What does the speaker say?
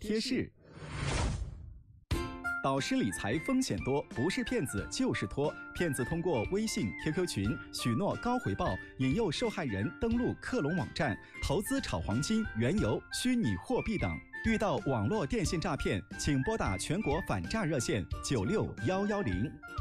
贴士。导师理财风险多，不是骗子就是托。骗子通过微信、QQ 群许诺高回报，引诱受害人登录克隆网站投资炒黄金、原油、虚拟货币等。遇到网络电信诈骗，请拨打全国反诈热线96-110。